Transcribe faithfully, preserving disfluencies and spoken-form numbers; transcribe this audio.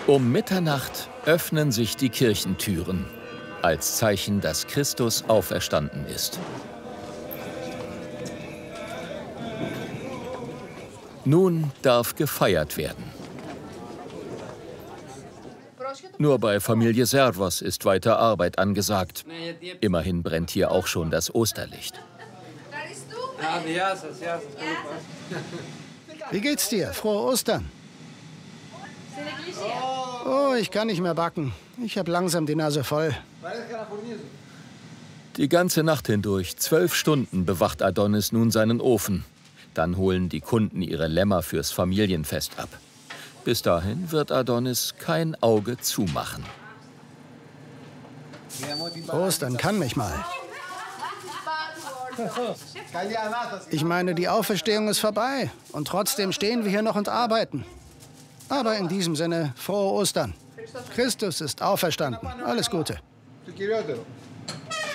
Um Mitternacht öffnen sich die Kirchentüren, als Zeichen, dass Christus auferstanden ist. Nun darf gefeiert werden. Nur bei Familie Servos ist weiter Arbeit angesagt. Immerhin brennt hier auch schon das Osterlicht. Wie geht's dir? Frohe Ostern. Oh, ich kann nicht mehr backen. Ich habe langsam die Nase voll. Die ganze Nacht hindurch, zwölf Stunden, bewacht Adonis nun seinen Ofen. Dann holen die Kunden ihre Lämmer fürs Familienfest ab. Bis dahin wird Adonis kein Auge zumachen. Ostern kann mich mal. Ich meine, die Auferstehung ist vorbei. Und trotzdem stehen wir hier noch und arbeiten. Aber in diesem Sinne, frohe Ostern. Christus ist auferstanden. Alles Gute.